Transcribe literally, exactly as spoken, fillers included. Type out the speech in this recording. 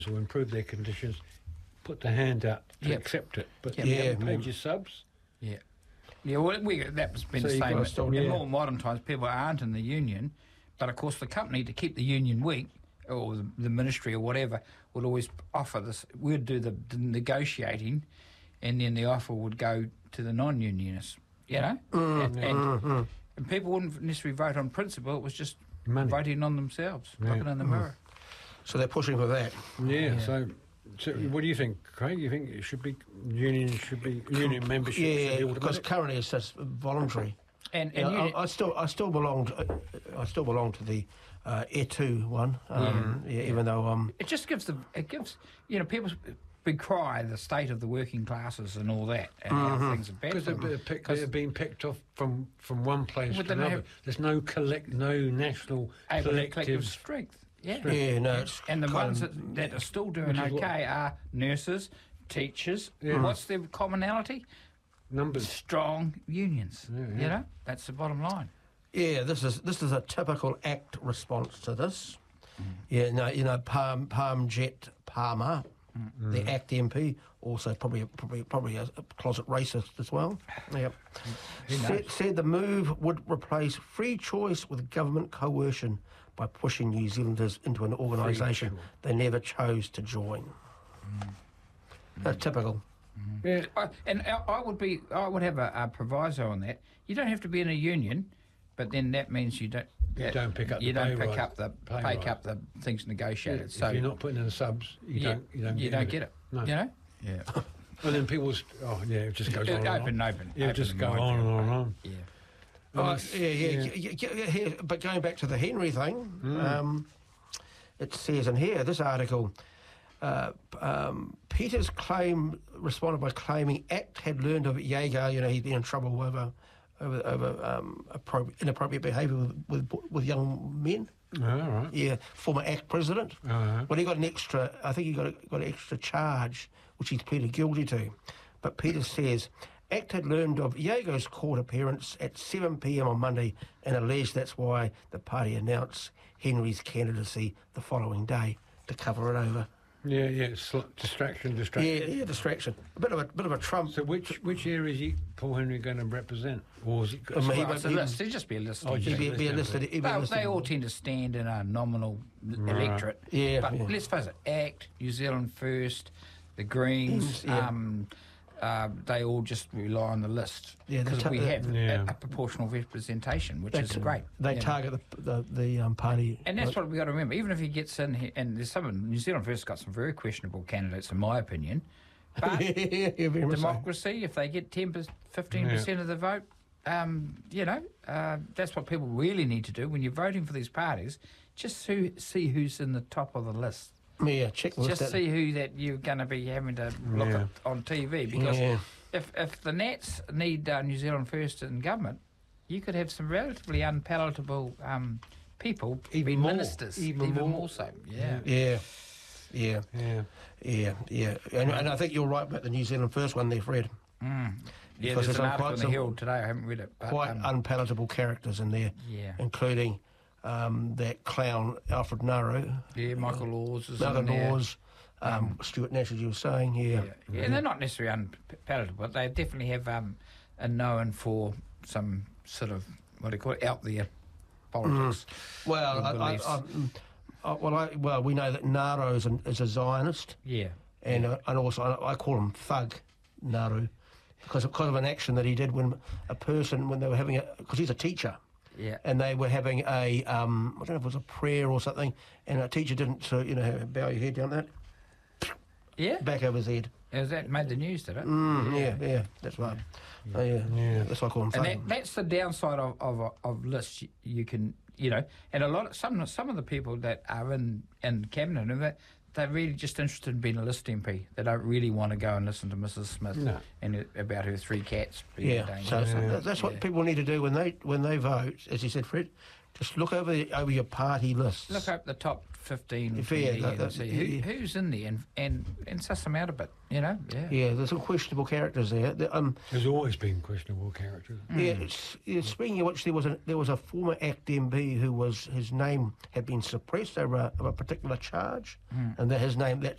will improve their conditions, put the hand out to Yep. accept it. But Yep. you Yeah, haven't paid mm. your subs. Yeah. Yeah, well, we, that was been So the you've same. got to- In yeah. more modern times, people aren't in the union, but of course the company, to keep the union weak, or the, the ministry or whatever, would always offer this. We'd do the, the negotiating, and then the offer would go to the non-unionists, you know? Mm, and, and, and people wouldn't necessarily vote on principle, it was just Money. voting on themselves, Yeah. looking in the mirror. So they're pushing for that. Yeah, Yeah. so... So, what do you think, Craig? You think it should be union? Should be union membership? should Yeah, be because automatic? currently it's just voluntary. And, Yeah, and union, I, I still, I still belong. To, I still belong to the uh, E two one. Um, yeah. Even though um, it just gives the, it gives, you know, people decry the state of the working classes and all that, and how things are bad. Because for they're, them. pick, 'Cause they're being picked off from, from one place Well, to then they another. have- There's no collect, no national able to collective. collective strength. Yeah. yeah, no, it's And the kind ones of- that, that are still doing Which is what- okay are nurses, teachers. Yeah. What's their commonality? Numbers. Strong unions. Yeah, yeah. You know, that's the bottom line. Yeah, this is this is a typical ACT response to this. Yeah, no, you know, Palm Palmjet Palmer, the ACT M P, also probably probably probably a, a closet racist as well. Yep. Said, said the move would replace free choice with government coercion by pushing New Zealanders into an organisation choice. they never chose to join. That's typical. Yeah. I, and I, I would be, I would have a, a proviso on that. You don't have to be in a union, but then that means you don't. You that- don't pick up You the don't pay pick rise- up the pay pick rise. up the things negotiated. If so you're not putting in the subs, you yeah, don't. You don't. you get, don't it. get it. No. You know. Yeah. And then people. St- oh yeah, it just goes on. and on. open, open. Yeah, open just and go wide, on and yeah. on and on. Yeah. Oh, Well, yeah, yeah, yeah. yeah. yeah, yeah, yeah. But going back to the Henry thing, um, it says in here, this article, uh, um, Peter's claim responded by claiming ACT had learned of Jaeger, you know, he'd been in trouble over over, over um, appro- inappropriate behaviour with, with with young men. Oh, all right. Yeah, former ACT president. Uh-huh. Well, he got an extra, I think he got a, got an extra charge, which he's pleaded guilty to. But Peter says ACT had learned of Jaeger's court appearance at seven p m on Monday and alleged that's why the party announced Henry's candidacy the following day to cover it over. Yeah, yeah. Sl- distraction, distraction. Yeah, yeah, distraction. A bit of a bit of a Trump. So which which area is he, Paul Henry going to represent, or is it? I mean, he Well, won't it's a be- list. It'd just be a list. Oh, He'd just be, a be a list, listed. he'd be Well, listed- they all tend to stand in a nominal Right. electorate. Yeah, But yeah. let's face it, ACT, New Zealand First, the Greens, Mm, yeah. um, uh, they all just rely on the list. Yeah, they because ta- we have Yeah. a, a proportional representation, which They is t- great. They you know. target the the, the um, party. And that's what we got to remember. Even if he gets in here, and there's some New Zealand First got some very questionable candidates, in my opinion. But yeah, yeah, very much so. democracy, if they get ten, fifteen percent of the vote, um, you know, uh, that's what people really need to do when you're voting for these parties. Just who, see who's in the top of the list. Yeah, check the Just list out. see who that you're going to be having to look Yeah. at on T V. Because Yeah. if, if the Nats need uh, New Zealand First in government, you could have some relatively unpalatable um, people Even be more. ministers. Even more. so. Yeah. Yeah, yeah, Yeah. yeah, yeah. And, and I think you're right about the New Zealand First one there, Fred. Mm. Yeah, Because there's there's an some article quite in the some- Herald today. I haven't read it. But, Quite um, unpalatable characters in there, yeah. including um, that clown Alfred Naru, Yeah, Michael Laws is Malcolm in there. Laws, um, Stuart Nash, as you were saying. Yeah, Yeah, yeah, and they're not necessarily unpalatable, but they definitely have um, a known for some sort of, what do you call it, out there politics. Well, Or I, I, beliefs. I, mm, I, well, I, well, we know that Naru is, an, is a Zionist, Yeah. and uh, and also I, I call him Thug Naru because of, because of an action that he did when a person when they were having a because he's a teacher. Yeah. And they were having a, um, I don't know if it was a prayer or something, and a teacher didn't, uh, you know, bow your head down that, Yeah? back over his head. Has that made the news, did it? Mm, yeah, yeah, that's right. Oh, yeah. Yeah. That's why I call him And Thug. that, that's the downside of, of, of lists. You, you can, you know, and a lot of, some, some of the people that are in, in cabinet, and that, they're really just interested in being a list M P. They don't really want to go and listen to Missus Smith No. and it, about her three cats being Yeah, dangerous. so and- that- that's what yeah. people need to do when they when they vote, as you said, Fred. Just look over the, over your party lists. Look up the top fifteen, Yeah, twenty that- years, that- see who, yeah. who's in there and, and, and suss them out a bit, you know? Yeah. Yeah, there's some questionable characters there. The, um, There's always been questionable characters. yeah, it's, yeah, speaking of which, there was a there was a former ACT M P who was his name had been suppressed over a, of a particular charge, and that his name that